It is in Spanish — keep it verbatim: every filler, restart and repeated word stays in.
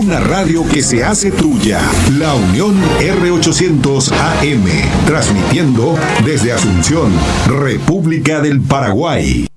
una radio que se hace tuya. La Unión R ochocientos A M, transmitiendo desde Asunción, República del Paraguay.